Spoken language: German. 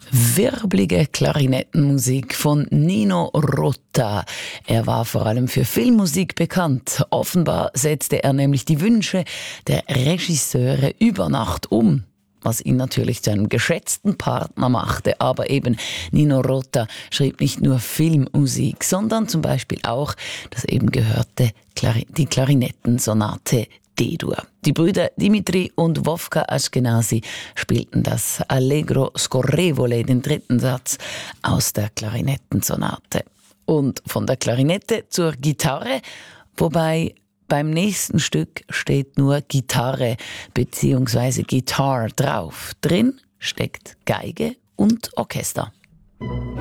Wirblige Klarinettenmusik von Nino Rota. Er war vor allem für Filmmusik bekannt. Offenbar setzte er nämlich die Wünsche der Regisseure über Nacht um, was ihn natürlich zu einem geschätzten Partner machte. Aber eben Nino Rota schrieb nicht nur Filmmusik, sondern zum Beispiel auch das eben gehörte die Klarinettensonate D-Dur. Die Brüder Dimitri und Wowka Ashkenazy spielten das Allegro scorrevole, den dritten Satz aus der Klarinettensonate. Und von der Klarinette zur Gitarre, wobei beim nächsten Stück steht nur Gitarre bzw. Guitar drauf. Drin steckt Geige und Orchester.